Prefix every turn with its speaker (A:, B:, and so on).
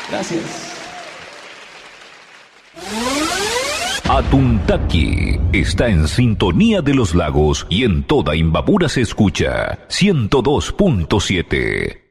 A: Gracias.
B: Atuntaqui está en sintonía de los lagos y en toda Imbabura se escucha 102.7.